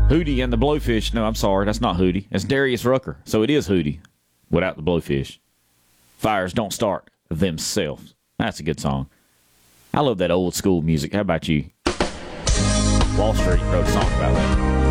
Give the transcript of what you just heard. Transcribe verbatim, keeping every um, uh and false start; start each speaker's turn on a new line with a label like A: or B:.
A: Hootie and the Blowfish. No, I'm sorry. That's not Hootie. It's Darius Rucker. So it is Hootie without the Blowfish. Fires don't start themselves. That's a good song. I love that old school music. How about you? Wall Street wrote a song about that.